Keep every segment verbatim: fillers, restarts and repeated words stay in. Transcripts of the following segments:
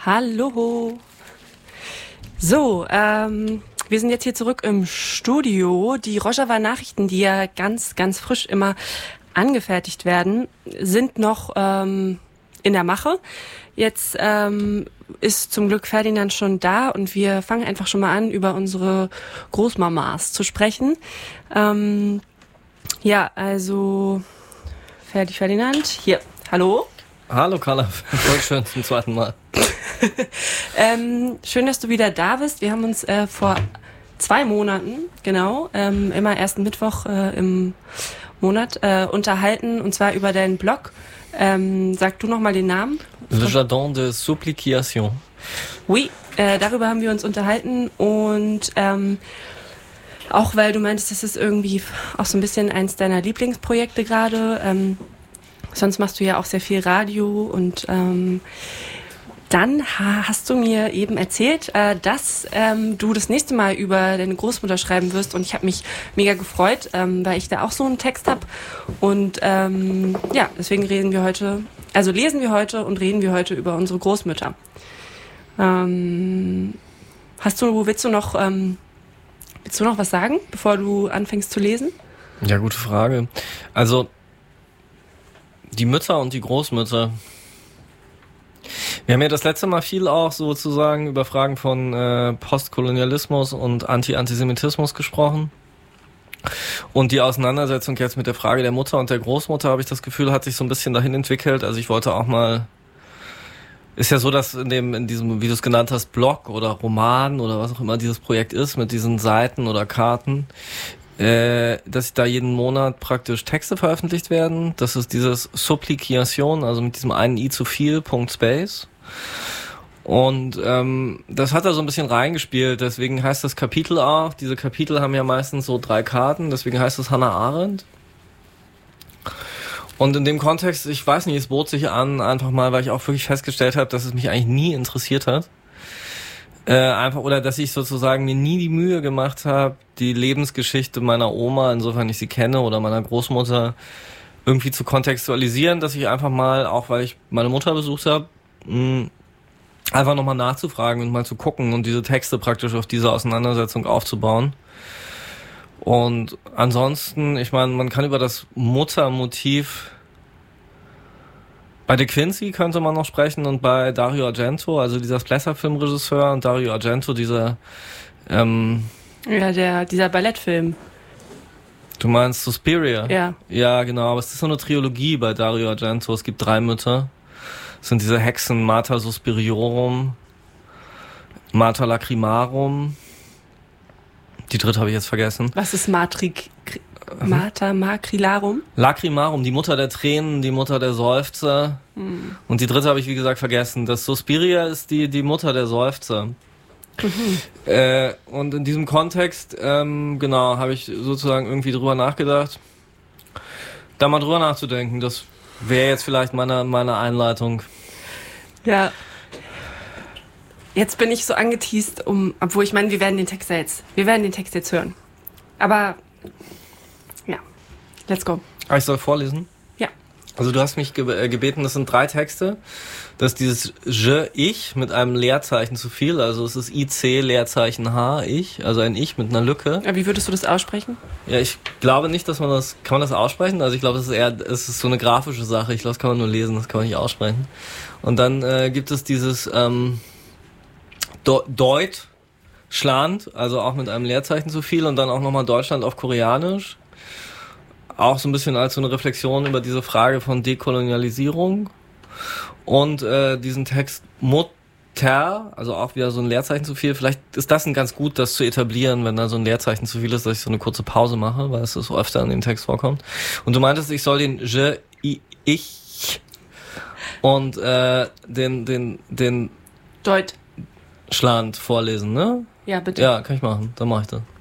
Hallo. So, ähm, wir sind jetzt hier zurück im Studio. Die Rojava-Nachrichten, die ja ganz, ganz frisch immer angefertigt werden, sind noch ähm, in der Mache. Jetzt ähm, ist zum Glück Ferdinand schon da und wir fangen einfach schon mal an, über unsere Großmamas zu sprechen. Ähm, ja, also Ferdi Ferdinand, hier, hallo. Hallo Carla, voll schön zum zweiten Mal. ähm, schön, dass du wieder da bist. Wir haben uns äh, vor zwei Monaten, genau, ähm, immer ersten Mittwoch äh, im Monat äh, unterhalten, und zwar über deinen Blog. Ähm, sag du nochmal den Namen. Le Jardin de Supplication. Oui, äh, darüber haben wir uns unterhalten, und ähm, auch weil du meintest, das ist irgendwie auch so ein bisschen eins deiner Lieblingsprojekte gerade. Ähm, sonst machst du ja auch sehr viel Radio, und ähm, dann ha- hast du mir eben erzählt, äh, dass ähm, du das nächste Mal über deine Großmutter schreiben wirst, und ich habe mich mega gefreut, ähm, weil ich da auch so einen Text habe, und ähm, ja, deswegen reden wir heute, also lesen wir heute und reden wir heute über unsere Großmütter. Ähm, hast du, willst du noch, ähm, willst du noch was sagen, bevor du anfängst zu lesen? Ja, gute Frage. Also die Mütter und die Großmütter. Wir haben ja das letzte Mal viel auch sozusagen über Fragen von äh, Postkolonialismus und Anti-Antisemitismus gesprochen. Und die Auseinandersetzung jetzt mit der Frage der Mutter und der Großmutter, habe ich das Gefühl, hat sich so ein bisschen dahin entwickelt. Also ich wollte auch mal, ist ja so, dass in dem, in diesem, wie du es genannt hast, Blog oder Roman oder was auch immer dieses Projekt ist, mit diesen Seiten oder Karten, äh, dass da jeden Monat praktisch Texte veröffentlicht werden. Das ist dieses Supplication, also mit diesem einen i zu viel, Punkt Space. Und ähm, das hat da so ein bisschen reingespielt, deswegen heißt das Kapitel auch, diese Kapitel haben ja meistens so drei Karten, deswegen heißt es Hannah Arendt. Und in dem Kontext, ich weiß nicht, es bot sich an, einfach mal, weil ich auch wirklich festgestellt habe, dass es mich eigentlich nie interessiert hat. Äh, einfach, oder dass ich sozusagen mir nie die Mühe gemacht habe, die Lebensgeschichte meiner Oma, insofern ich sie kenne, oder meiner Großmutter, irgendwie zu kontextualisieren, dass ich einfach mal, auch weil ich meine Mutter besucht habe, mh, einfach nochmal nachzufragen und mal zu gucken und diese Texte praktisch auf diese Auseinandersetzung aufzubauen. Und ansonsten, ich meine, man kann über das Muttermotiv bei De Quincey könnte man noch sprechen, und bei Dario Argento, also dieser Splatter-Filmregisseur, und Dario Argento, dieser ähm, Ja, der, dieser Ballettfilm. Du meinst Suspiria? Ja. Ja, genau, aber es ist so eine Trilogie bei Dario Argento. Es gibt drei Mütter. Es sind diese Hexen Mater Suspiriorum, Mater Lacrimarum. Die dritte habe ich jetzt vergessen. Was ist Matrik... Mater Macrilarum? Lacrimarum, die Mutter der Tränen, die Mutter der Seufzer. Mhm. Und die dritte habe ich, wie gesagt, vergessen. Das Suspiria ist die, die Mutter der Seufzer. Mhm. Äh, und in diesem Kontext, ähm, genau, habe ich sozusagen irgendwie drüber nachgedacht. Da mal drüber nachzudenken, das wäre jetzt vielleicht meine, meine Einleitung. Ja. Jetzt bin ich so angeteast, um, obwohl ich meine, wir werden den Text ja jetzt, wir werden den Text jetzt hören. Aber, ja, let's go. Ah, ich soll vorlesen? Ja. Also du hast mich ge- äh, gebeten, das sind drei Texte. Das ist dieses Je, ich, mit einem Leerzeichen zu viel. Also es ist I C, Leerzeichen H, ich. Also ein Ich mit einer Lücke. Ja, wie würdest du das aussprechen? Ja, ich glaube nicht, dass man das, kann man das aussprechen? Also ich glaube, das ist eher, es ist so eine grafische Sache. Ich glaube, das kann man nur lesen, das kann man nicht aussprechen. Und dann äh, gibt es dieses ähm, Do- Deutschland, also auch mit einem Leerzeichen zu viel, und dann auch nochmal Deutschland auf Koreanisch. Auch so ein bisschen als so eine Reflexion über diese Frage von Dekolonialisierung. Und äh, diesen Text Mutter, also auch wieder so ein Leerzeichen zu viel. Vielleicht ist das ein ganz gut, das zu etablieren, wenn da so ein Leerzeichen zu viel ist, dass ich so eine kurze Pause mache, weil es so öfter in dem Text vorkommt. Und du meintest, ich soll den Je, I, ich und äh, den, den, den Deutschland vorlesen, ne? Ja, bitte. Ja, kann ich machen. Dann mache ich das.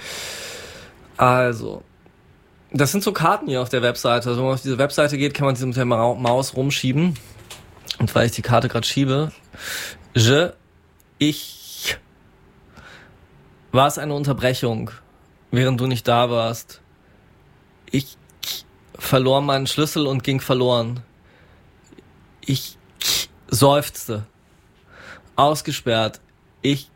Also, das sind so Karten hier auf der Webseite. Also wenn man auf diese Webseite geht, kann man diese mit der Maus rumschieben. Und weil ich die Karte gerade schiebe, Je, ich, war es eine Unterbrechung, während du nicht da warst. Ich verlor meinen Schlüssel und ging verloren. Ich seufzte. ausgesperrt. Ich,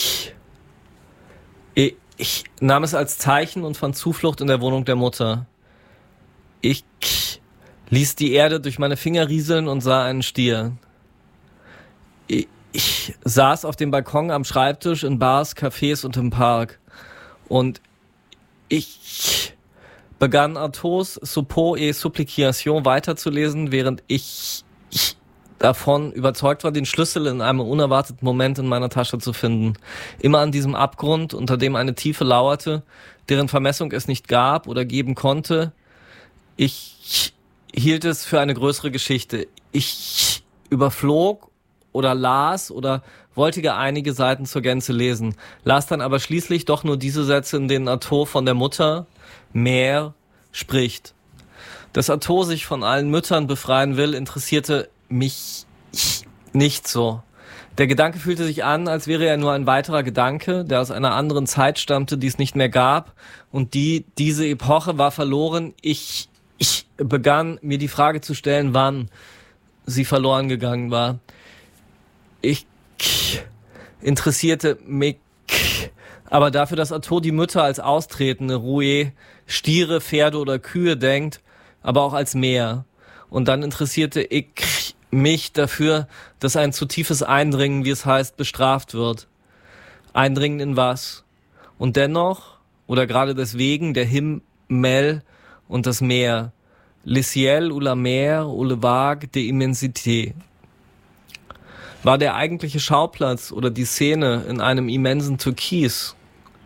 ich, ich nahm es als Zeichen und fand Zuflucht in der Wohnung der Mutter. Ich ließ die Erde durch meine Finger rieseln und sah einen Stier. Ich, ich saß auf dem Balkon am Schreibtisch in Bars, Cafés und im Park. Und ich begann Artaud's Suppos et Supplication weiterzulesen, während ich, ich davon überzeugt war, den Schlüssel in einem unerwarteten Moment in meiner Tasche zu finden. Immer an diesem Abgrund, unter dem eine Tiefe lauerte, deren Vermessung es nicht gab oder geben konnte. Ich hielt es für eine größere Geschichte. Ich überflog oder las oder wollte gar einige Seiten zur Gänze lesen, las dann aber schließlich doch nur diese Sätze, in denen Artaud von der Mutter, Mère, spricht. Dass Artaud sich von allen Müttern befreien will, interessierte mich nicht so. Der Gedanke fühlte sich an, als wäre er nur ein weiterer Gedanke, der aus einer anderen Zeit stammte, die es nicht mehr gab, und die, diese Epoche war verloren. Ich, ich begann, mir die Frage zu stellen, wann sie verloren gegangen war. Ich interessierte mich aber dafür, dass Artaud die Mütter als austretende Rouet, Stiere, Pferde oder Kühe denkt, aber auch als Meer. Und dann interessierte ich mich dafür, dass ein zu tiefes Eindringen, wie es heißt, bestraft wird. Eindringen in was? Und dennoch, oder gerade deswegen, der Himmel und das Meer. Le ciel ou la mer ou le vague de immensité. War der eigentliche Schauplatz oder die Szene in einem immensen Türkis,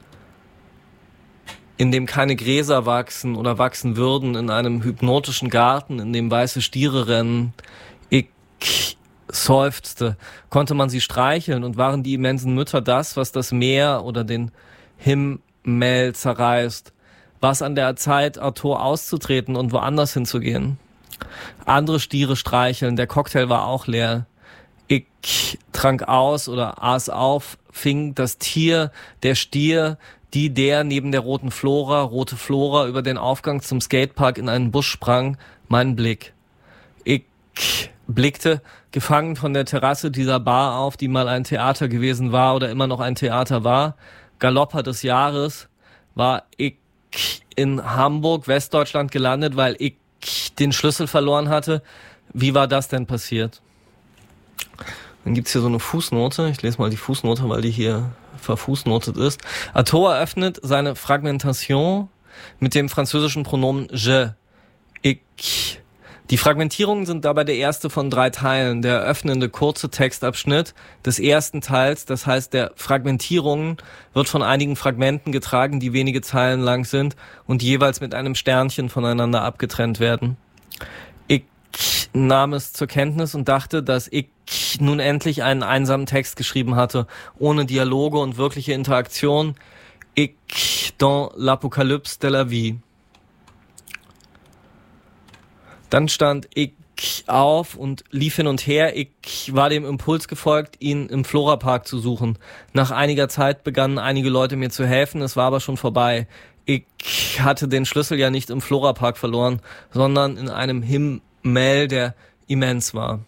in dem keine Gräser wachsen oder wachsen würden, in einem hypnotischen Garten, in dem weiße Stiere rennen. Ich seufzte. Konnte man sie streicheln und waren die immensen Mütter das, was das Meer oder den Himmel zerreißt? War es an der Zeit, Artaud auszutreten und woanders hinzugehen? Andere Stiere streicheln, der Cocktail war auch leer. Ich trank aus oder aß auf, fing das Tier, der Stier, die, der neben der roten Flora, rote Flora über den Aufgang zum Skatepark in einen Busch sprang, meinen Blick. Ich blickte, gefangen von der Terrasse dieser Bar auf, die mal ein Theater gewesen war oder immer noch ein Theater war. Galopper des Jahres war ich in Hamburg, Westdeutschland gelandet, weil ich den Schlüssel verloren hatte. Wie war das denn passiert? Dann gibt's hier so eine Fußnote. Ich lese mal die Fußnote, weil die hier verfußnotet ist. Artaud eröffnet seine Fragmentation mit dem französischen Pronomen je, ich. Die Fragmentierungen sind dabei der erste von drei Teilen. Der eröffnende kurze Textabschnitt des ersten Teils, das heißt der Fragmentierungen, wird von einigen Fragmenten getragen, die wenige Zeilen lang sind und jeweils mit einem Sternchen voneinander abgetrennt werden. Ich nahm es zur Kenntnis und dachte, dass ich nun endlich einen einsamen Text geschrieben hatte, ohne Dialoge und wirkliche Interaktion. Ich dans l'Apocalypse de la vie. Dann stand ich auf und lief hin und her. Ich war dem Impuls gefolgt, ihn im Florapark zu suchen. Nach einiger Zeit begannen einige Leute mir zu helfen, es war aber schon vorbei. Ich hatte den Schlüssel ja nicht im Florapark verloren, sondern in einem Himmel, der immens war.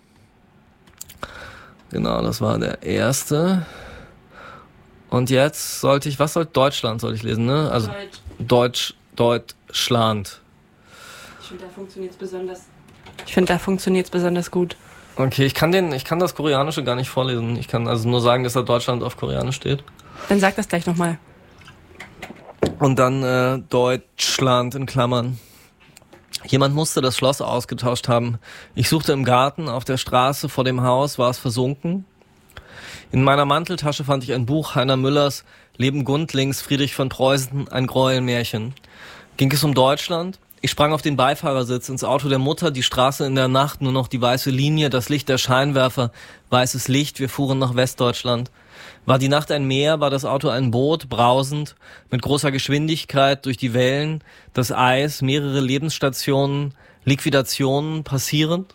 Genau, das war der erste. Und jetzt sollte ich, was sollte Deutschland sollte ich lesen, ne? Also Deutsch, Deutsch Deutschland. Ich finde, da funktioniert es besonders. Ich finde, da funktioniert es besonders gut. Okay, ich kann den, ich kann das Koreanische gar nicht vorlesen. Ich kann also nur sagen, dass da Deutschland auf Koreanisch steht. Dann sag das gleich nochmal. Und dann äh, Deutschland in Klammern. Jemand musste das Schloss ausgetauscht haben. Ich suchte im Garten, auf der Straße, vor dem Haus, war es versunken. In meiner Manteltasche fand ich ein Buch Heiner Müllers Leben Gundlings, Friedrich von Preußen, ein Gräuelmärchen. Ging es um Deutschland? Ich sprang auf den Beifahrersitz, ins Auto der Mutter, die Straße in der Nacht, nur noch die weiße Linie, das Licht der Scheinwerfer, weißes Licht, wir fuhren nach Westdeutschland. War die Nacht ein Meer, war das Auto ein Boot, brausend, mit großer Geschwindigkeit durch die Wellen, das Eis, mehrere Lebensstationen, Liquidationen passierend?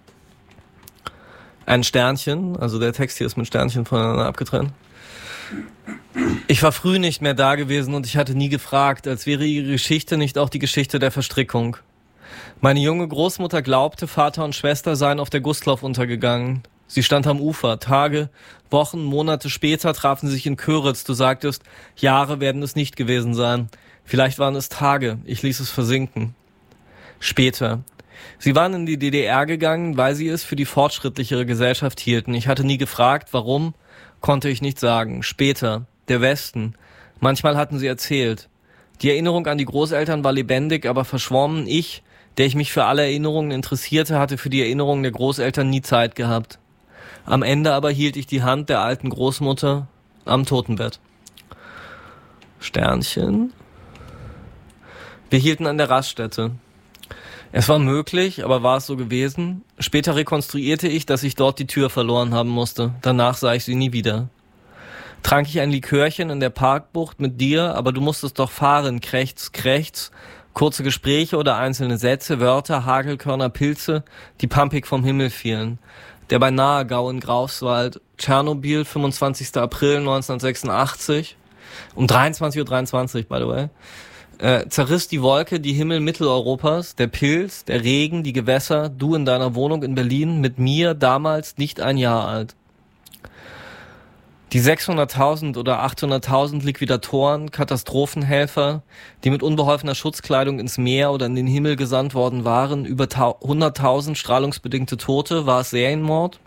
Ein Sternchen, also der Text hier ist mit Sternchen voneinander abgetrennt. Ich war früh nicht mehr da gewesen und ich hatte nie gefragt, als wäre ihre Geschichte nicht auch die Geschichte der Verstrickung. Meine junge Großmutter glaubte, Vater und Schwester seien auf der Gustloff untergegangen. Sie stand am Ufer. Tage, Wochen, Monate später trafen sie sich in Köritz. Du sagtest, Jahre werden es nicht gewesen sein. Vielleicht waren es Tage. Ich ließ es versinken. Später. Sie waren in die D D R gegangen, weil sie es für die fortschrittlichere Gesellschaft hielten. Ich hatte nie gefragt, warum, konnte ich nicht sagen. Später. Der Westen. Manchmal hatten sie erzählt. Die Erinnerung an die Großeltern war lebendig, aber verschwommen. Ich, der ich mich für alle Erinnerungen interessierte, hatte für die Erinnerungen der Großeltern nie Zeit gehabt. Am Ende aber hielt ich die Hand der alten Großmutter am Totenbett. Sternchen. Wir hielten an der Raststätte. Es war möglich, aber war es so gewesen? Später rekonstruierte ich, dass ich dort die Tür verloren haben musste. Danach sah ich sie nie wieder. Trank ich ein Likörchen in der Parkbucht mit dir, aber du musstest doch fahren, krächz, krächz. Kurze Gespräche oder einzelne Sätze, Wörter, Hagelkörner, Pilze, die pumpig vom Himmel fielen. Der beinahe Gau in Greifswald, Tschernobyl, fünfundzwanzigster April neunzehnhundertsechsundachtzig, um dreiundzwanzig Uhr dreiundzwanzig, by the way, äh, zerriss die Wolke die Himmel Mitteleuropas, der Pilz, der Regen, die Gewässer, du in deiner Wohnung in Berlin, mit mir, damals nicht ein Jahr alt. Die sechshunderttausend oder achthunderttausend Liquidatoren, Katastrophenhelfer, die mit unbeholfener Schutzkleidung ins Meer oder in den Himmel gesandt worden waren, über hunderttausend strahlungsbedingte Tote, war es Serienmord?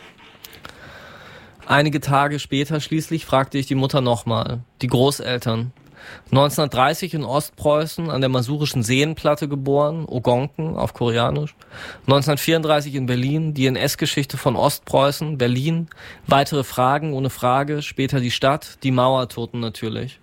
Einige Tage später schließlich fragte ich die Mutter nochmal, die Großeltern. neunzehnhundertdreißig in Ostpreußen an der Masurischen Seenplatte geboren, Ogonken auf Koreanisch. neunzehnhundertvierunddreißig in Berlin, die N S-Geschichte von Ostpreußen, Berlin. Weitere Fragen ohne Frage, später die Stadt, die Mauertoten natürlich.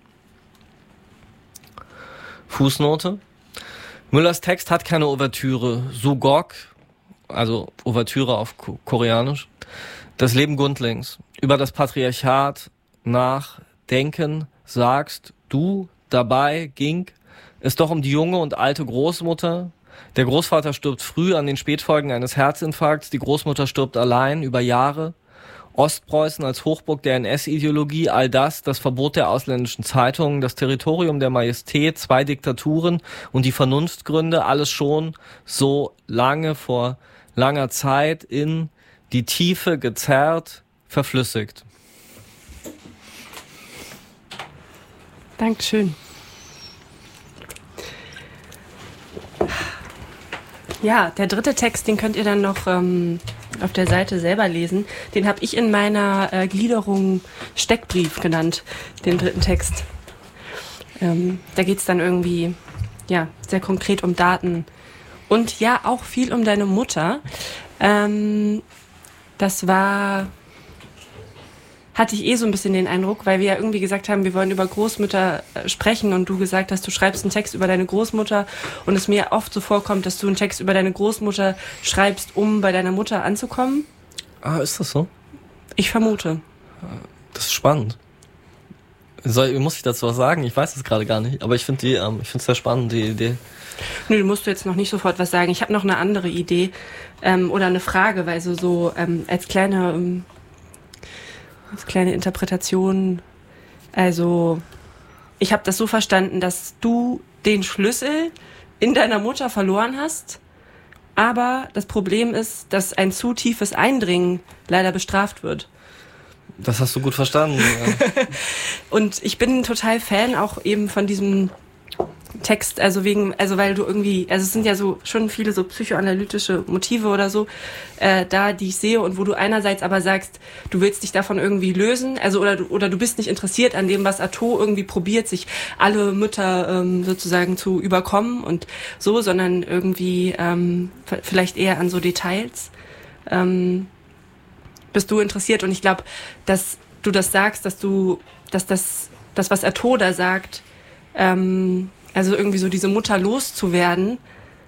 Fußnote. Müllers Text hat keine Ouvertüre. Sugok, also Ouvertüre auf Ko- Koreanisch. Das Leben Gundlings. Über das Patriarchat nachdenken, sagst du, dabei ging es doch um die junge und alte Großmutter. Der Großvater stirbt früh an den Spätfolgen eines Herzinfarkts, die Großmutter stirbt allein über Jahre. Ostpreußen als Hochburg der N S-Ideologie, all das, das Verbot der ausländischen Zeitungen, das Territorium der Majestät, zwei Diktaturen und die Vernunftgründe, alles schon so lange vor langer Zeit in die Tiefe gezerrt, verflüssigt. Dankeschön. Ja, der dritte Text, den könnt ihr dann noch ähm, auf der Seite selber lesen. Den habe ich in meiner äh, Gliederung Steckbrief genannt, den dritten Text. Ähm, da geht es dann irgendwie ja, sehr konkret um Daten und ja, auch viel um deine Mutter. Ähm, das war... hatte ich eh so ein bisschen den Eindruck, weil wir ja irgendwie gesagt haben, wir wollen über Großmütter sprechen und du gesagt hast, du schreibst einen Text über deine Großmutter und es mir oft so vorkommt, dass du einen Text über deine Großmutter schreibst, um bei deiner Mutter anzukommen. Ah, ist das so? Ich vermute. Das ist spannend. Soll, muss ich dazu was sagen? Ich weiß es gerade gar nicht, aber ich finde die, ähm, ich finde es sehr spannend, die Idee. Nö, du musst jetzt noch nicht sofort was sagen. Ich habe noch eine andere Idee ähm, oder eine Frage, weil so, so ähm, als kleine... Ähm, Als kleine Interpretation, also ich habe das so verstanden, dass du den Schlüssel in deiner Mutter verloren hast, aber das Problem ist, dass ein zu tiefes Eindringen leider bestraft wird. Das hast du gut verstanden. Ja. Und ich bin total Fan auch eben von diesem Text, also wegen, also weil du irgendwie, also es sind ja so schon viele so psychoanalytische Motive oder so äh, da, die ich sehe und wo du einerseits aber sagst, du willst dich davon irgendwie lösen, also oder du oder du bist nicht interessiert an dem, was Artaud irgendwie probiert, sich alle Mütter ähm, sozusagen zu überkommen und so, sondern irgendwie ähm, f- vielleicht eher an so Details ähm, bist du interessiert und ich glaube, dass du das sagst, dass du, dass das, das was Artaud da sagt, ähm, also irgendwie so diese Mutter loszuwerden,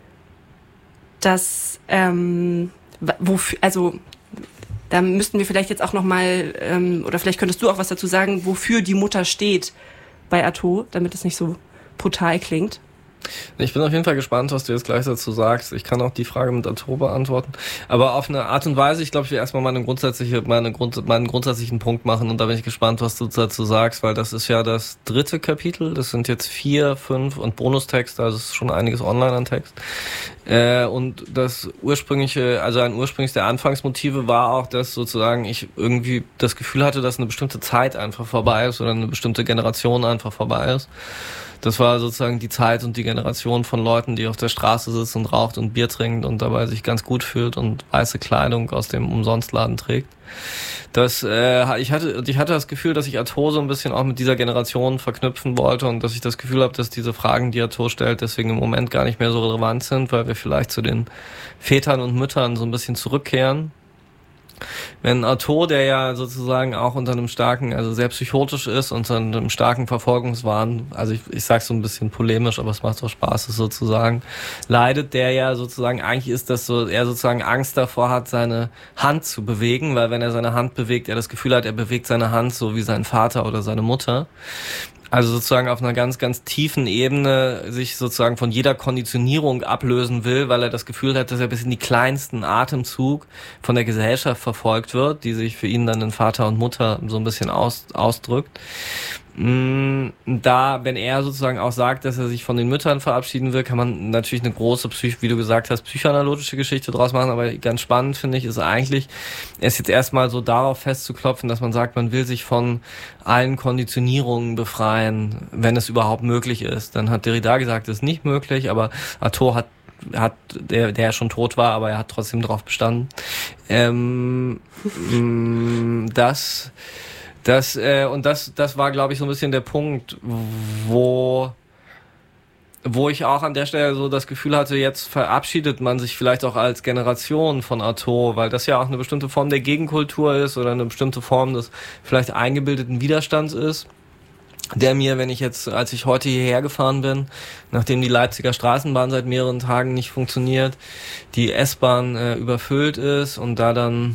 dass, ähm, wofür, also da müssten wir vielleicht jetzt auch nochmal, ähm, oder vielleicht könntest du auch was dazu sagen, wofür die Mutter steht bei Artaud, damit es nicht so brutal klingt. Ich bin auf jeden Fall gespannt, was du jetzt gleich dazu sagst. Ich kann auch die Frage mit Artaud beantworten. Aber auf eine Art und Weise, ich glaube, ich will erstmal meine grundsätzliche, meine Grund, meinen grundsätzlichen Punkt machen und da bin ich gespannt, was du dazu sagst, weil das ist ja das dritte Kapitel. Das sind jetzt vier, fünf und Bonustext, also es ist schon einiges online an Text. Äh, und das ursprüngliche, also ein ursprüngliches der Anfangsmotive war auch, dass sozusagen ich irgendwie das Gefühl hatte, dass eine bestimmte Zeit einfach vorbei ist oder eine bestimmte Generation einfach vorbei ist. Das war sozusagen die Zeit und die Generation von Leuten, die auf der Straße sitzt und raucht und Bier trinkt und dabei sich ganz gut fühlt und weiße Kleidung aus dem Umsonstladen trägt. Das, äh, ich hatte, ich hatte das Gefühl, dass ich Artaud so ein bisschen auch mit dieser Generation verknüpfen wollte und dass ich das Gefühl habe, dass diese Fragen, die Artaud stellt, deswegen im Moment gar nicht mehr so relevant sind, weil wir vielleicht zu den Vätern und Müttern so ein bisschen zurückkehren. Wenn Artaud, der ja sozusagen auch unter einem starken, also sehr psychotisch ist, unter einem starken Verfolgungswahn, also ich, ich sag's so ein bisschen polemisch, aber es macht doch Spaß, es sozusagen, leidet, der ja sozusagen, eigentlich ist das so, er sozusagen Angst davor hat, seine Hand zu bewegen, weil wenn er seine Hand bewegt, er das Gefühl hat, er bewegt seine Hand so wie sein Vater oder seine Mutter. Also sozusagen auf einer ganz, ganz tiefen Ebene sich sozusagen von jeder Konditionierung ablösen will, weil er das Gefühl hat, dass er bis in die kleinsten Atemzug von der Gesellschaft verfolgt wird, die sich für ihn dann in Vater und Mutter so ein bisschen aus, ausdrückt. Da, wenn er sozusagen auch sagt, dass er sich von den Müttern verabschieden will, kann man natürlich eine große, Psych- wie du gesagt hast, psychoanalytische Geschichte draus machen, aber ganz spannend finde ich, ist eigentlich, es jetzt erstmal so darauf festzuklopfen, dass man sagt, man will sich von allen Konditionierungen befreien, wenn es überhaupt möglich ist. Dann hat Derrida gesagt, das ist nicht möglich, aber Artaud hat hat der der schon tot war, aber er hat trotzdem drauf bestanden. Ähm, das Das, äh, und das, das war, glaube ich, so ein bisschen der Punkt, wo, wo ich auch an der Stelle so das Gefühl hatte, jetzt verabschiedet man sich vielleicht auch als Generation von Artaud, weil das ja auch eine bestimmte Form der Gegenkultur ist oder eine bestimmte Form des vielleicht eingebildeten Widerstands ist, der mir, wenn ich jetzt, als ich heute hierher gefahren bin, nachdem die Leipziger Straßenbahn seit mehreren Tagen nicht funktioniert, die S-Bahn äh, überfüllt ist und da dann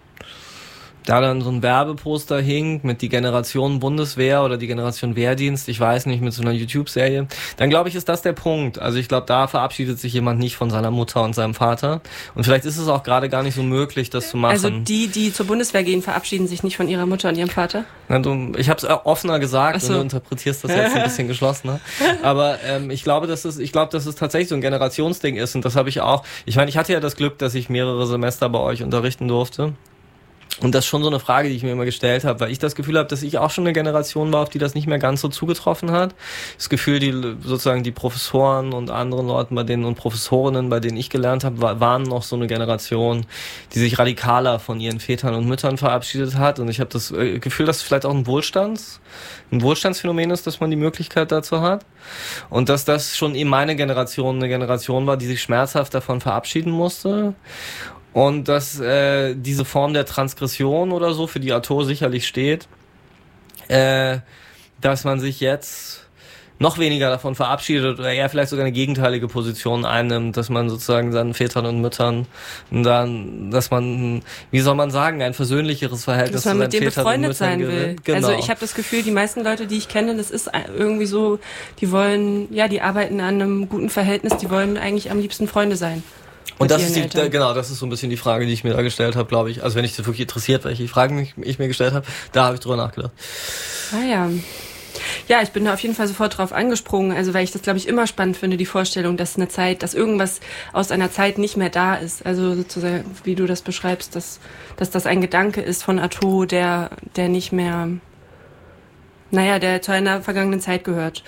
da dann so ein Werbeposter hing mit die Generation Bundeswehr oder die Generation Wehrdienst, ich weiß nicht, mit so einer YouTube-Serie, dann glaube ich, ist das der Punkt. Also ich glaube, da verabschiedet sich jemand nicht von seiner Mutter und seinem Vater. Und vielleicht ist es auch gerade gar nicht so möglich, das zu machen. Also die, die zur Bundeswehr gehen, verabschieden sich nicht von ihrer Mutter und ihrem Vater? Na, du, ich habe es offener gesagt so. Und du interpretierst das jetzt ein bisschen geschlossener. Aber ähm, ich glaube, dass es, ich glaube, dass es tatsächlich so ein Generationsding ist. Und das habe ich auch. Ich meine, ich hatte ja das Glück, dass ich mehrere Semester bei euch unterrichten durfte. Und das ist schon so eine Frage, die ich mir immer gestellt habe, weil ich das Gefühl habe, dass ich auch schon eine Generation war, auf die das nicht mehr ganz so zugetroffen hat. Das Gefühl, die sozusagen die Professoren und anderen Leuten, bei denen und Professorinnen, bei denen ich gelernt habe, waren noch so eine Generation, die sich radikaler von ihren Vätern und Müttern verabschiedet hat. Und ich habe das Gefühl, dass es vielleicht auch ein Wohlstands, ein Wohlstandsphänomen ist, dass man die Möglichkeit dazu hat. Und dass das schon eben meine Generation eine Generation war, die sich schmerzhaft davon verabschieden musste. Und dass äh, diese Form der Transgression oder so, für die Artaud sicherlich steht, äh, dass man sich jetzt noch weniger davon verabschiedet oder eher vielleicht sogar eine gegenteilige Position einnimmt, dass man sozusagen seinen Vätern und Müttern dann, dass man, wie soll man sagen, ein versöhnlicheres Verhältnis zu seinen Vätern und Müttern dass man mit dem befreundet sein will. Genau. Also ich habe das Gefühl, die meisten Leute, die ich kenne, das ist irgendwie so, die wollen, ja, die arbeiten an einem guten Verhältnis, die wollen eigentlich am liebsten Freunde sein. Und das ist die, da, genau, das ist so ein bisschen die Frage, die ich mir da gestellt habe, glaube ich. Also wenn ich das wirklich interessiert, welche Fragen ich, ich mir gestellt habe, da habe ich drüber nachgedacht. Ah ja. Ja, ich bin da auf jeden Fall sofort drauf angesprungen, also weil ich das, glaube ich, immer spannend finde, die Vorstellung, dass eine Zeit, dass irgendwas aus einer Zeit nicht mehr da ist. Also sozusagen, wie du das beschreibst, dass, dass das ein Gedanke ist von Artaud, der, der nicht mehr, naja, der zu einer vergangenen Zeit gehört.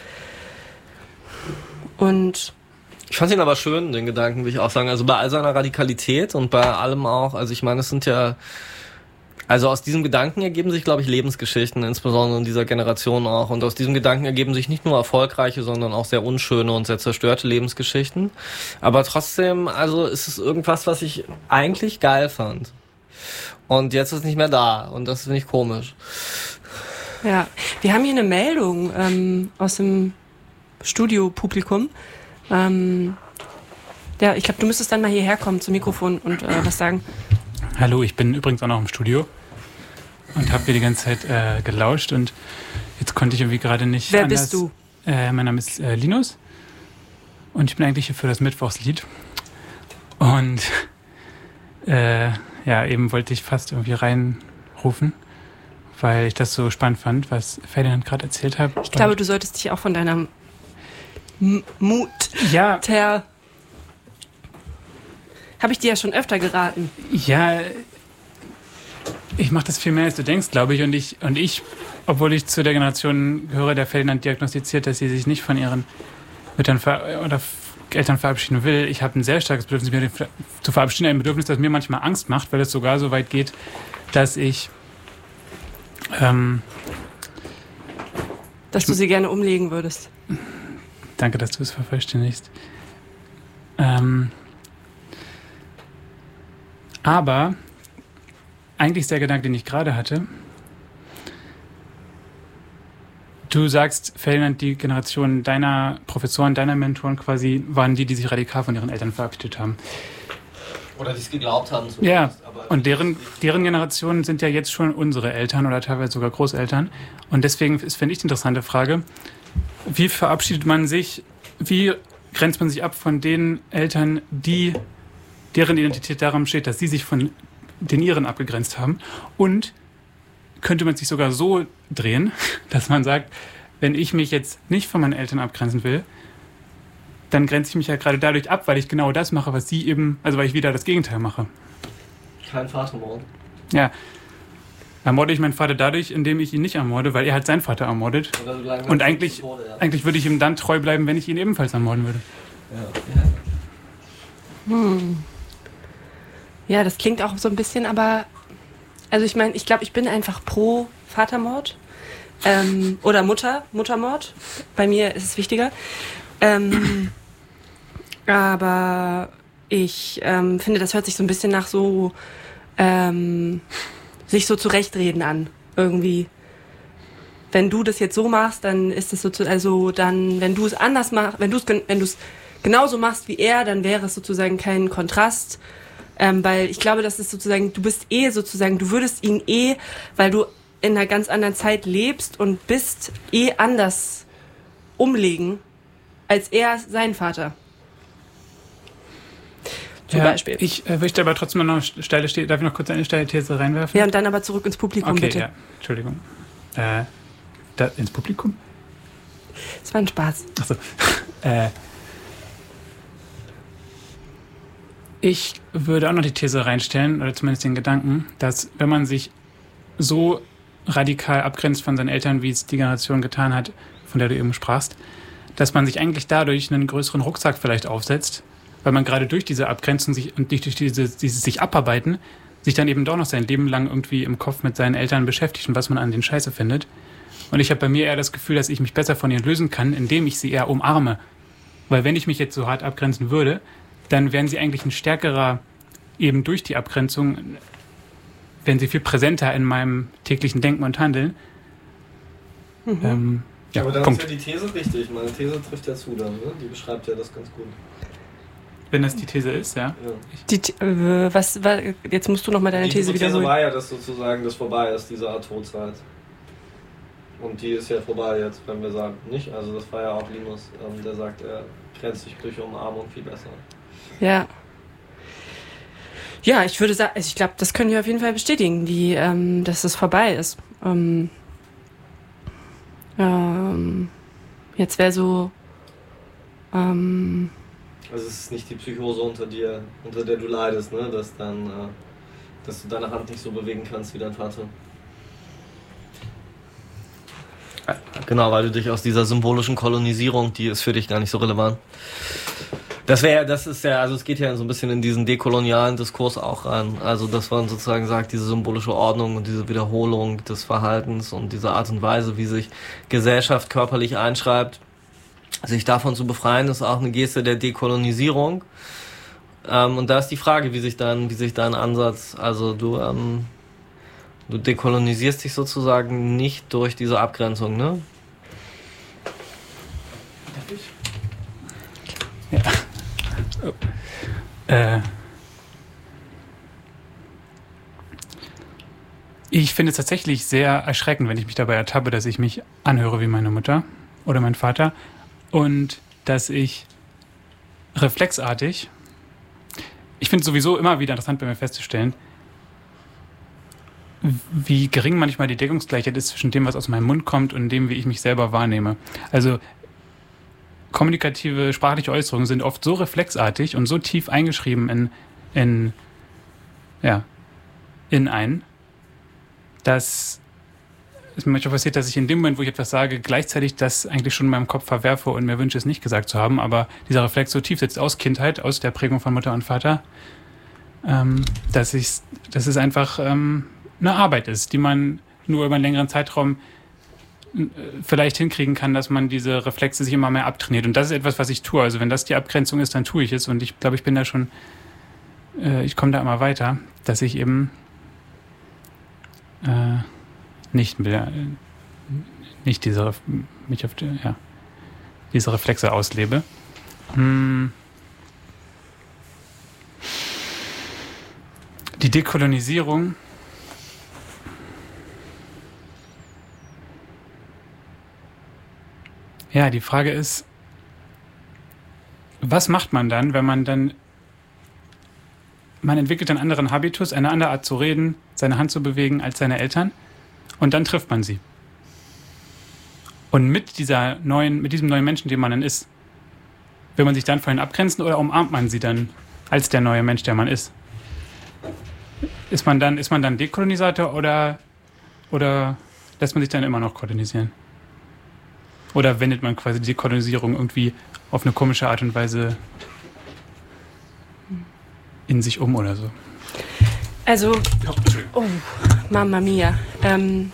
Und ich fand ihn aber schön, den Gedanken, will ich auch sagen. Also bei all seiner Radikalität und bei allem auch, also ich meine, es sind ja, also aus diesem Gedanken ergeben sich, glaube ich, Lebensgeschichten, insbesondere in dieser Generation auch. Und aus diesem Gedanken ergeben sich nicht nur erfolgreiche, sondern auch sehr unschöne und sehr zerstörte Lebensgeschichten. Aber trotzdem, also ist es irgendwas, was ich eigentlich geil fand. Und jetzt ist es nicht mehr da. Und das finde ich komisch. Ja, wir haben hier eine Meldung ähm, aus dem Studiopublikum. Ähm, ja, ich glaube, du müsstest dann mal hierher kommen zum Mikrofon und äh, was sagen. Hallo, ich bin übrigens auch noch im Studio und habe hier die ganze Zeit äh, gelauscht und jetzt konnte ich irgendwie gerade nicht Wer anders. bist du? Äh, mein Name ist äh, Linus Und ich bin eigentlich hier für das Mittwochslied. Und äh, ja, eben wollte ich fast irgendwie reinrufen, weil ich das so spannend fand, was Ferdinand gerade erzählt hat. Ich glaube, du solltest dich auch von deinem M- Mut ja, ter... Habe ich dir ja schon öfter geraten. Ja, ich mache das viel mehr, als du denkst, glaube ich. Und ich, und ich, obwohl ich zu der Generation gehöre, der Ferdinand diagnostiziert, dass sie sich nicht von ihren Müttern ver- oder Eltern verabschieden will. Ich habe ein sehr starkes Bedürfnis, mich zu verabschieden. Ein Bedürfnis, das mir manchmal Angst macht, weil es sogar so weit geht, dass ich... Ähm, dass du sie gerne umlegen würdest. Danke, dass du es vervollständigst. Ähm, aber eigentlich ist der Gedanke, den ich gerade hatte, du sagst, Ferdinand, die Generation deiner Professoren, deiner Mentoren quasi, waren die, die sich radikal von ihren Eltern verabschiedet haben. Oder die es geglaubt haben. Ja, und deren, deren Generationen sind ja jetzt schon unsere Eltern oder teilweise sogar Großeltern. Und deswegen ist, finde ich, die interessante Frage, wie verabschiedet man sich, wie grenzt man sich ab von den Eltern, die, deren Identität daran besteht, dass sie sich von den ihren abgegrenzt haben? Und könnte man sich sogar so drehen, dass man sagt, wenn ich mich jetzt nicht von meinen Eltern abgrenzen will, dann grenze ich mich ja gerade dadurch ab, weil ich genau das mache, was sie eben, also weil ich wieder das Gegenteil mache. Kein Vatermord. Ja. Ermorde ich meinen Vater dadurch, indem ich ihn nicht ermorde, weil er hat seinen Vater ermordet. Und eigentlich, wurde, ja. eigentlich würde ich ihm dann treu bleiben, wenn ich ihn ebenfalls ermorden würde. Ja, ja. Hm. Ja, das klingt auch so ein bisschen, aber also ich meine, ich glaube, ich bin einfach pro Vatermord ähm, oder Mutter, Muttermord. Bei mir ist es wichtiger. Ähm, aber ich ähm, finde, das hört sich so ein bisschen nach so ähm, sich so zurechtreden an, irgendwie. Wenn du das jetzt so machst, dann ist es so, also dann, wenn du es anders machst, wenn du es wenn du es genauso machst wie er, dann wäre es sozusagen kein Kontrast, ähm, weil ich glaube, das ist sozusagen, du bist eh sozusagen, du würdest ihn eh, weil du in einer ganz anderen Zeit lebst und bist, eh anders umlegen, als er sein Vater. Zum ja, Beispiel. Ich äh, möchte aber trotzdem noch eine steile, darf ich noch kurz eine steile These reinwerfen? Ja, und dann aber zurück ins Publikum, okay, bitte. Ja, Entschuldigung. Äh, da, ins Publikum? Das war ein Spaß. Achso. äh, ich würde auch noch die These reinstellen, oder zumindest den Gedanken, dass wenn man sich so radikal abgrenzt von seinen Eltern, wie es die Generation getan hat, von der du eben sprachst, dass man sich eigentlich dadurch einen größeren Rucksack vielleicht aufsetzt, weil man gerade durch diese Abgrenzung sich und durch diese, dieses sich abarbeiten, sich dann eben doch noch sein Leben lang irgendwie im Kopf mit seinen Eltern beschäftigt und was man an denen Scheiße findet. Und ich habe bei mir eher das Gefühl, dass ich mich besser von ihnen lösen kann, indem ich sie eher umarme. Weil wenn ich mich jetzt so hart abgrenzen würde, dann wären sie eigentlich ein stärkerer, eben durch die Abgrenzung, wären sie viel präsenter in meinem täglichen Denken und Handeln. Mhm. Ähm, ja, aber dann Punkt. ist ja die These richtig. Meine These trifft ja zu dann, ne? Die beschreibt ja das ganz gut. Wenn das die These ist, ja. ja. Die, äh, was, was, jetzt musst du noch mal deine die These These wiederholen. war ja, dass sozusagen das vorbei ist, diese Art Todzeit. Und die ist ja vorbei jetzt, wenn wir sagen, nicht? Also das war ja auch Linus, ähm, der sagt, er grenzt sich durch Umarmung viel besser. Ja. Ja, ich würde sagen, also ich glaube, das können wir auf jeden Fall bestätigen, die, ähm, dass es vorbei ist. Ähm, ähm, jetzt wäre so, ähm, also es ist nicht die Psychose unter dir, unter der du leidest, ne? Dass dann, äh, dass du deine Hand nicht so bewegen kannst wie dein Vater. Genau, weil du dich aus dieser symbolischen Kolonisierung, die ist für dich gar nicht so relevant. Das wäre, das ist ja, also es geht ja so ein bisschen in diesen dekolonialen Diskurs auch rein. Also dass man sozusagen sagt, diese symbolische Ordnung und diese Wiederholung des Verhaltens und diese Art und Weise, wie sich Gesellschaft körperlich einschreibt, sich davon zu befreien, ist auch eine Geste der Dekolonisierung. Ähm, und da ist die Frage, wie sich dein, wie sich dein Ansatz, also du, ähm, du dekolonisierst dich sozusagen nicht durch diese Abgrenzung, ne? Darf ich? Ja. Oh. Äh. Ich finde es tatsächlich sehr erschreckend, wenn ich mich dabei ertappe, dass ich mich anhöre wie meine Mutter oder mein Vater und dass ich reflexartig. Ich finde es sowieso immer wieder interessant bei mir festzustellen, wie gering manchmal die Deckungsgleichheit ist zwischen dem, was aus meinem Mund kommt und dem, wie ich mich selber wahrnehme. Also kommunikative, sprachliche Äußerungen sind oft so reflexartig und so tief eingeschrieben in, in, ja, in einen, dass es mir manchmal passiert, dass ich in dem Moment, wo ich etwas sage, gleichzeitig das eigentlich schon in meinem Kopf verwerfe und mir wünsche, es nicht gesagt zu haben. Aber dieser Reflex so tief sitzt aus Kindheit, aus der Prägung von Mutter und Vater, ähm, dass, ich, dass es einfach ähm, eine Arbeit ist, die man nur über einen längeren Zeitraum äh, vielleicht hinkriegen kann, dass man diese Reflexe sich immer mehr abtrainiert. Und das ist etwas, was ich tue. Also wenn das die Abgrenzung ist, dann tue ich es. Und ich glaube, ich bin da schon, äh, ich komme da immer weiter, dass ich eben äh, nicht, nicht diese, mich auf die, ja, diese Reflexe auslebe. Hm. Die Dekolonisierung ja, die Frage ist, was macht man dann, wenn man dann man entwickelt einen anderen Habitus, eine andere Art zu reden, seine Hand zu bewegen als seine Eltern? Und dann trifft man sie. Und mit dieser neuen, mit diesem neuen Menschen, den man dann ist, will man sich dann von ihnen abgrenzen oder umarmt man sie dann als der neue Mensch, der man ist? Ist man dann, ist man dann Dekolonisator oder, oder lässt man sich dann immer noch kolonisieren? Oder wendet man quasi die Dekolonisierung irgendwie auf eine komische Art und Weise in sich um oder so? Also, oh, Mamma Mia. Ähm,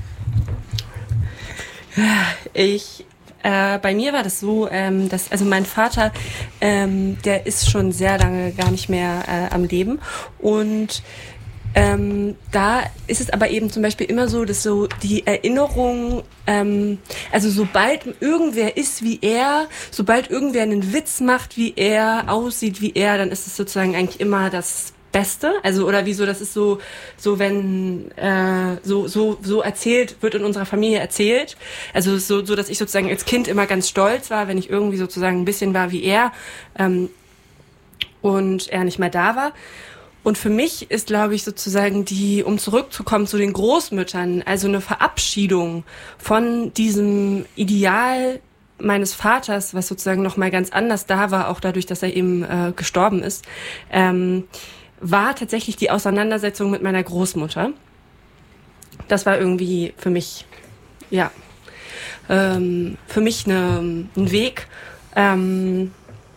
ich, äh, bei mir war das so, ähm, dass, also mein Vater, ähm, der ist schon sehr lange gar nicht mehr äh, am Leben und Ähm, da ist es aber eben zum Beispiel immer so, dass so die Erinnerung, ähm, also sobald irgendwer ist wie er, sobald irgendwer einen Witz macht, wie er aussieht, wie er, dann ist es sozusagen eigentlich immer das Beste. Also oder wieso, das ist so, so wenn äh, so so so erzählt wird in unserer Familie erzählt. Also so so, dass ich sozusagen als Kind immer ganz stolz war, wenn ich irgendwie sozusagen ein bisschen war wie er ähm, und er nicht mehr da war. Und für mich ist, glaube ich, sozusagen die, um zurückzukommen zu den Großmüttern, also eine Verabschiedung von diesem Ideal meines Vaters, was sozusagen noch mal ganz anders da war, auch dadurch, dass er eben äh, gestorben ist, ähm, war tatsächlich die Auseinandersetzung mit meiner Großmutter. Das war irgendwie für mich, ja, ähm, für mich eine, ein Weg, ähm,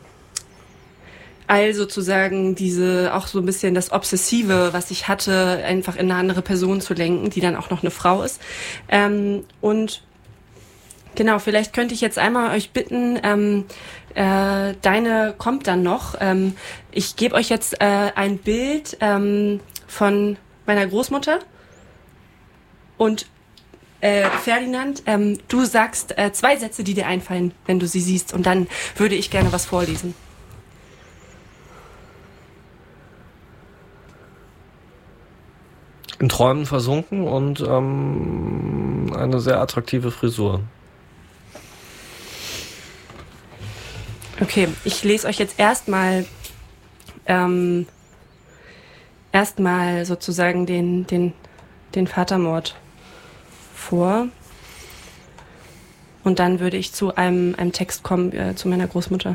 all sozusagen diese, auch so ein bisschen das Obsessive, was ich hatte, einfach in eine andere Person zu lenken, die dann auch noch eine Frau ist. Ähm, und genau, vielleicht könnte ich jetzt einmal euch bitten, ähm, äh, deine kommt dann noch. Ähm, ich gebe euch jetzt äh, ein Bild ähm, von meiner Großmutter und äh, Ferdinand, ähm, du sagst äh, zwei Sätze, die dir einfallen, wenn du sie siehst, und dann würde ich gerne was vorlesen. In Träumen versunken und ähm, eine sehr attraktive Frisur. Okay, ich lese euch jetzt erstmal ähm, erstmal sozusagen den, den, den Vatermord vor. Und dann würde ich zu einem, einem Text kommen, äh, zu meiner Großmutter.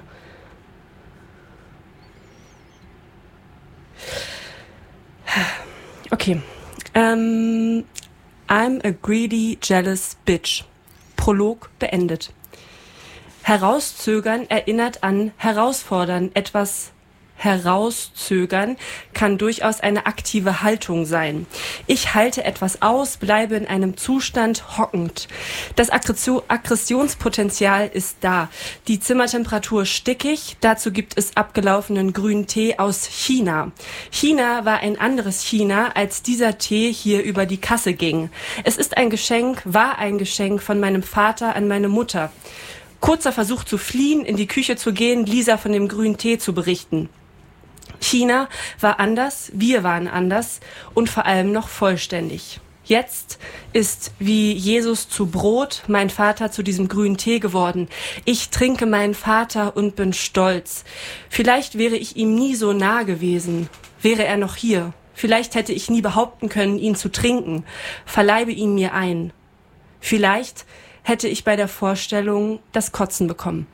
Okay. Um, I'm a greedy, jealous bitch. Prolog beendet. Herauszögern erinnert an herausfordern. Etwas herauszögern kann durchaus eine aktive Haltung sein. Ich halte etwas aus, bleibe in einem Zustand hockend. Das Aggressionspotenzial ist da. Die Zimmertemperatur stickig. Dazu gibt es abgelaufenen grünen Tee aus China. China war ein anderes China, als dieser Tee hier über die Kasse ging. Es ist ein Geschenk, war ein Geschenk von meinem Vater an meine Mutter. Kurzer Versuch zu fliehen, in die Küche zu gehen, Lisa von dem grünen Tee zu berichten. China war anders, wir waren anders und vor allem noch vollständig. Jetzt ist wie Jesus zu Brot mein Vater zu diesem grünen Tee geworden. Ich trinke meinen Vater und bin stolz. Vielleicht wäre ich ihm nie so nah gewesen. Wäre er noch hier. Vielleicht hätte ich nie behaupten können, ihn zu trinken. Verleibe ihn mir ein. Vielleicht hätte ich bei der Vorstellung das Kotzen bekommen.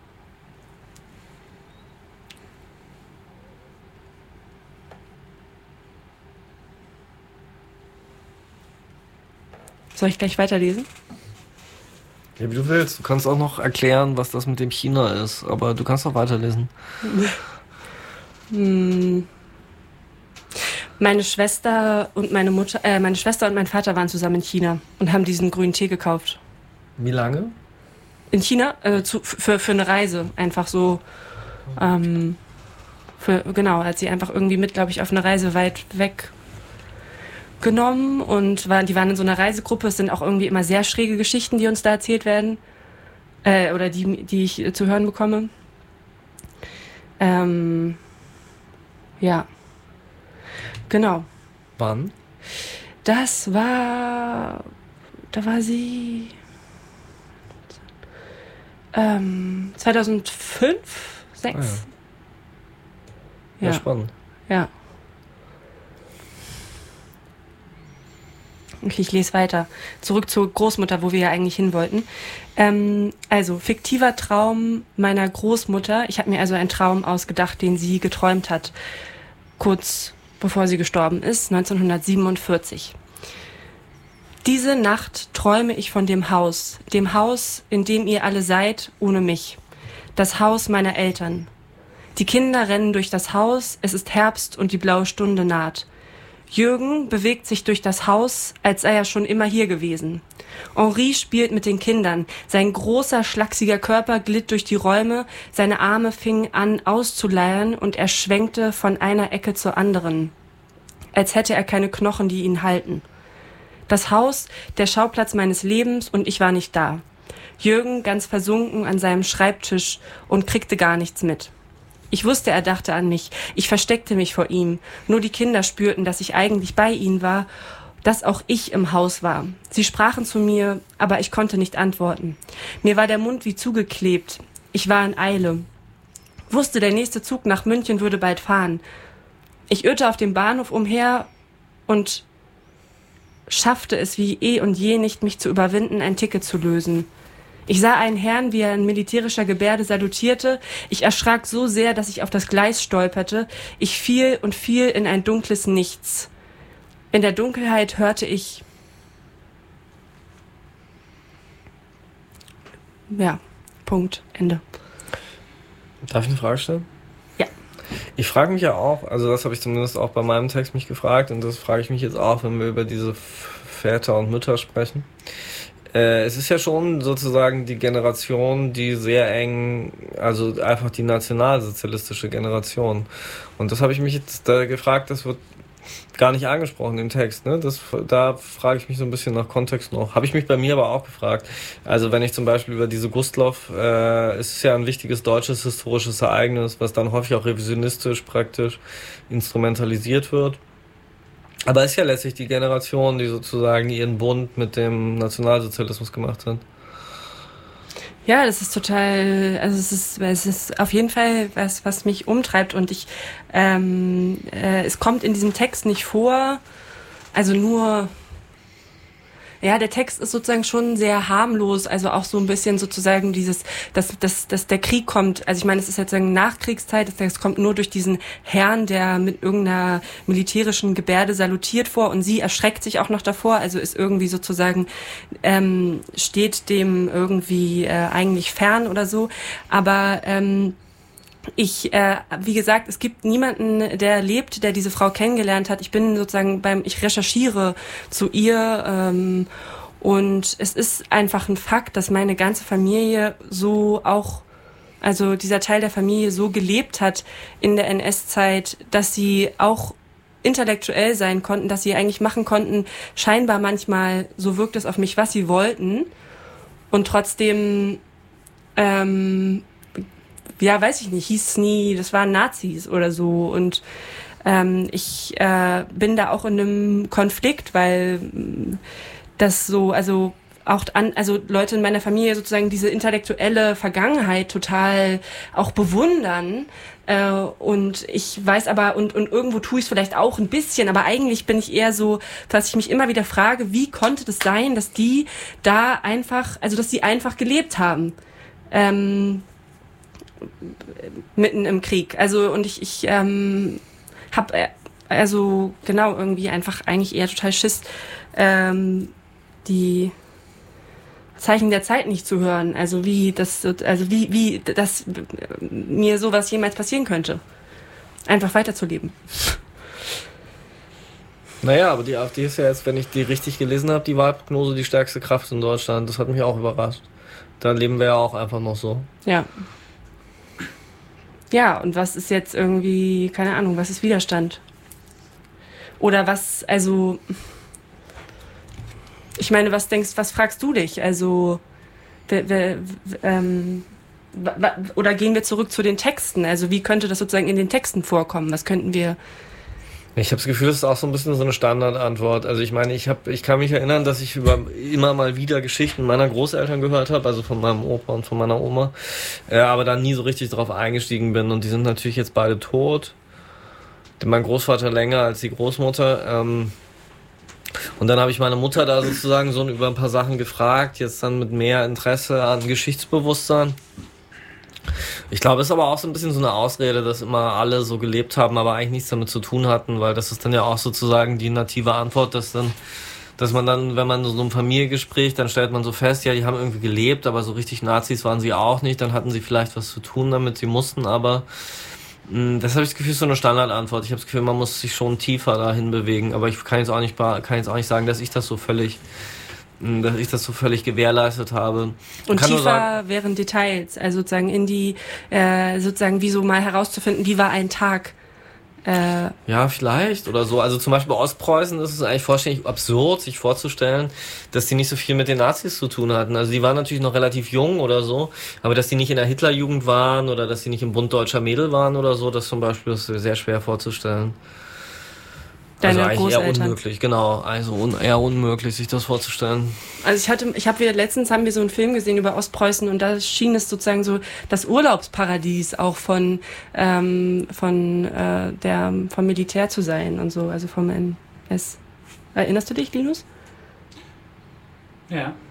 Soll ich gleich weiterlesen? Ja, wie du willst. Du kannst auch noch erklären, was das mit dem China ist, aber du kannst auch weiterlesen. hm. Meine Schwester und meine Mutter, äh, meine Schwester und mein Vater waren zusammen in China und haben diesen grünen Tee gekauft. Wie lange? In China? Äh, zu, für, für eine Reise. Einfach so, ähm, für, genau, als sie einfach irgendwie mit, glaube ich, auf eine Reise weit weg genommen und waren, die waren in so einer Reisegruppe. Es sind auch irgendwie immer sehr schräge Geschichten, die uns da erzählt werden, äh, oder die, die ich zu hören bekomme. Ähm, ja, genau. Wann? Das war, da war sie ähm, zweitausendfünf, sechs. Ah, ja. Ja, spannend. Ja. Okay, ich lese weiter. Zurück zur Großmutter, wo wir ja eigentlich hin wollten. Ähm, also, fiktiver Traum meiner Großmutter. Ich habe mir also einen Traum ausgedacht, den sie geträumt hat, kurz bevor sie gestorben ist, neunzehnhundertsiebenundvierzig. Diese Nacht träume ich von dem Haus, dem Haus, in dem ihr alle seid, ohne mich. Das Haus meiner Eltern. Die Kinder rennen durch das Haus, es ist Herbst und die blaue Stunde naht. Jürgen bewegt sich durch das Haus, als sei er schon immer hier gewesen. Henri spielt mit den Kindern. Sein großer, schlachsiger Körper glitt durch die Räume, seine Arme fingen an auszuleiern und er schwenkte von einer Ecke zur anderen, als hätte er keine Knochen, die ihn halten. Das Haus, der Schauplatz meines Lebens, und ich war nicht da. Jürgen ganz versunken an seinem Schreibtisch und kriegte gar nichts mit. Ich wusste, er dachte an mich. Ich versteckte mich vor ihm. Nur die Kinder spürten, dass ich eigentlich bei ihnen war, dass auch ich im Haus war. Sie sprachen zu mir, aber ich konnte nicht antworten. Mir war der Mund wie zugeklebt. Ich war in Eile. Wusste, der nächste Zug nach München würde bald fahren. Ich irrte auf dem Bahnhof umher und schaffte es wie eh und je nicht, mich zu überwinden, ein Ticket zu lösen. Ich sah einen Herrn, wie er in militärischer Gebärde salutierte. Ich erschrak so sehr, dass ich auf das Gleis stolperte. Ich fiel und fiel in ein dunkles Nichts. In der Dunkelheit hörte ich... Ja, Punkt, Ende. Darf ich eine Frage stellen? Ja. Ich frage mich ja auch, also das habe ich zumindest auch bei meinem Text mich gefragt und das frage ich mich jetzt auch, wenn wir über diese Väter und Mütter sprechen. Äh, es ist ja schon sozusagen die Generation, die sehr eng, also einfach die nationalsozialistische Generation. Und das habe ich mich jetzt da gefragt, das wird gar nicht angesprochen im Text, ne? Das, da frage ich mich so ein bisschen nach Kontext noch. Habe ich mich bei mir aber auch gefragt. Also wenn ich zum Beispiel über diese Gustloff, äh, es ist ja ein wichtiges deutsches historisches Ereignis, was dann häufig auch revisionistisch praktisch instrumentalisiert wird. Aber es ist ja letztlich die Generation, die sozusagen ihren Bund mit dem Nationalsozialismus gemacht hat. Ja, das ist total, also es ist, es ist auf jeden Fall was, was mich umtreibt und ich, ähm, äh, es kommt in diesem Text nicht vor, also nur, ja, der Text ist sozusagen schon sehr harmlos, also auch so ein bisschen sozusagen dieses, dass, dass, dass der Krieg kommt, also ich meine, es ist jetzt eine Nachkriegszeit, es kommt nur durch diesen Herrn, der mit irgendeiner militärischen Gebärde salutiert vor und sie erschreckt sich auch noch davor, also ist irgendwie sozusagen, ähm, steht dem irgendwie äh, eigentlich fern oder so, aber ähm, Ich, äh, wie gesagt, es gibt niemanden, der lebt, der diese Frau kennengelernt hat. Ich bin sozusagen beim, ich recherchiere zu ihr ähm, und es ist einfach ein Fakt, dass meine ganze Familie so auch, also dieser Teil der Familie so gelebt hat in der N S-Zeit, dass sie auch intellektuell sein konnten, dass sie eigentlich machen konnten, scheinbar manchmal, so wirkt es auf mich, was sie wollten und trotzdem ähm, ja, weiß ich nicht, hieß es nie, das waren Nazis oder so und ähm, ich äh, bin da auch in einem Konflikt, weil mh, das so, also auch an, also Leute in meiner Familie sozusagen diese intellektuelle Vergangenheit total auch bewundern. Äh, und ich weiß aber, und, und irgendwo tue ich es vielleicht auch ein bisschen, aber eigentlich bin ich eher so, dass ich mich immer wieder frage, wie konnte das sein, dass die da einfach, also dass die einfach gelebt haben. Ähm, mitten im Krieg. Also, und ich, ich ähm, hab äh, also genau irgendwie einfach eigentlich eher total Schiss, ähm, die Zeichen der Zeit nicht zu hören. Also wie das, also wie, wie, dass mir sowas jemals passieren könnte. Einfach weiterzuleben. Naja, aber die AfD ist ja jetzt, wenn ich die richtig gelesen habe, die Wahlprognose die stärkste Kraft in Deutschland. Das hat mich auch überrascht. Da leben wir ja auch einfach noch so. Ja. Ja, und was ist jetzt irgendwie, keine Ahnung, was ist Widerstand? Oder was, also... Ich meine, was denkst, was fragst du dich? Also, w- w- w- ähm, w- w- oder gehen wir zurück zu den Texten? Also, wie könnte das sozusagen in den Texten vorkommen? Was könnten wir? Ich habe das Gefühl, das ist auch so ein bisschen so eine Standardantwort. Also ich meine, ich habe, ich kann mich erinnern, dass ich über immer mal wieder Geschichten meiner Großeltern gehört habe, also von meinem Opa und von meiner Oma, äh, aber dann nie so richtig drauf eingestiegen bin. Und die sind natürlich jetzt beide tot. Mein Großvater länger als die Großmutter. Ähm, Und dann habe ich meine Mutter da sozusagen so über ein paar Sachen gefragt, jetzt dann mit mehr Interesse an Geschichtsbewusstsein. Ich glaube, es ist aber auch so ein bisschen so eine Ausrede, dass immer alle so gelebt haben, aber eigentlich nichts damit zu tun hatten, weil das ist dann ja auch sozusagen die native Antwort, dass dann, dass man dann, wenn man so ein Familiengespräch, dann stellt man so fest, ja, die haben irgendwie gelebt, aber so richtig Nazis waren sie auch nicht, dann hatten sie vielleicht was zu tun damit, sie mussten aber... Das habe ich das Gefühl, ist so eine Standardantwort. Ich habe das Gefühl, man muss sich schon tiefer dahin bewegen. Aber ich kann jetzt auch nicht, kann jetzt auch nicht sagen, dass ich das so völlig, dass ich das so völlig gewährleistet habe. Und kann tiefer sagen, wären Details, also sozusagen in die, äh, sozusagen wie so mal herauszufinden, wie war ein Tag. Äh, ja, vielleicht oder so. Also zum Beispiel bei Ostpreußen ist es eigentlich vollständig absurd, sich vorzustellen, dass die nicht so viel mit den Nazis zu tun hatten. Also die waren natürlich noch relativ jung oder so, aber dass die nicht in der Hitlerjugend waren oder dass die nicht im Bund deutscher Mädel waren oder so, das zum Beispiel ist sehr schwer vorzustellen. Deine also eigentlich eher Großeltern. unmöglich, genau. Also un- eher unmöglich, sich das vorzustellen. Also ich hatte, ich habe wieder letztens haben wir so einen Film gesehen über Ostpreußen und da schien es sozusagen so das Urlaubsparadies auch von ähm, von äh, der vom Militär zu sein und so, also vom N S. Erinnerst du dich, Linus? Ja.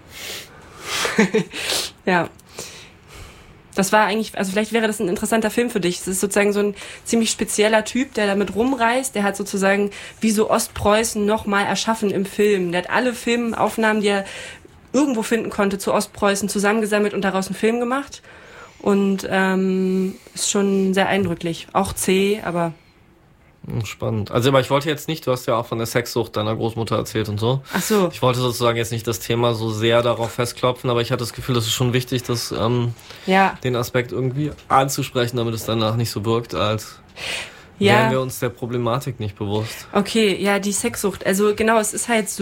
Ja. Das war eigentlich, also vielleicht wäre das ein interessanter Film für dich. Es ist sozusagen so ein ziemlich spezieller Typ, der damit rumreist. Der hat sozusagen wie so Ostpreußen nochmal erschaffen im Film. Der hat alle Filmaufnahmen, die er irgendwo finden konnte, zu Ostpreußen zusammengesammelt und daraus einen Film gemacht. Und ähm, ist schon sehr eindrücklich. Auch zäh, aber... Spannend. Also, aber ich wollte jetzt nicht, du hast ja auch von der Sexsucht deiner Großmutter erzählt und so. Ach so. Ich wollte sozusagen jetzt nicht das Thema so sehr darauf festklopfen, aber ich hatte das Gefühl, das ist schon wichtig, das, ähm, ja. den Aspekt irgendwie anzusprechen, damit es danach nicht so wirkt, als ja. wären wir uns der Problematik nicht bewusst. Okay, ja, die Sexsucht. Also genau, es ist halt so,